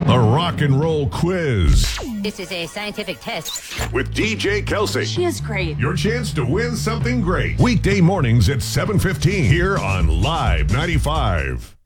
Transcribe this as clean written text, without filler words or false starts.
The Rock and Roll Quiz This is a scientific test. with DJ Kelsey. She is great. Your chance to win something great. Weekday mornings at 7:15 here on Live 95.